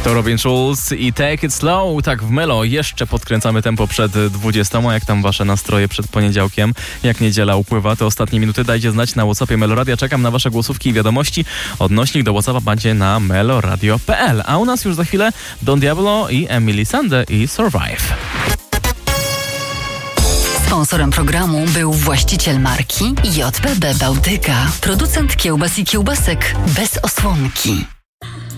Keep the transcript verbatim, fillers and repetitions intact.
To Robin Schulz i Take It Slow. Tak w Melo jeszcze podkręcamy tempo przed dwudziestą. Jak tam wasze nastroje przed poniedziałkiem? Jak niedziela upływa? Te ostatnie minuty dajcie znać na WhatsAppie Meloradia. Czekam na wasze głosówki i wiadomości. Odnośnik do WhatsAppa będzie na meloradio kropka p l. A u nas już za chwilę Don Diablo i Emily Sande i Survive. Sponsorem programu był właściciel marki J B B Bałtyka, producent kiełbas i kiełbasek bez osłonki.